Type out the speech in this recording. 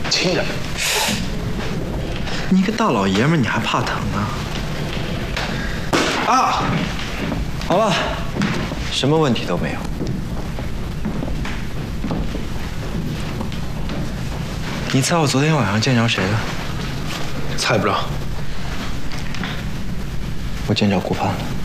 轻点。 你一个大老爷们，你还怕疼啊？啊！好了，什么问题都没有。你猜我昨天晚上见着谁了？ 猜不着。 我见着顾盼了。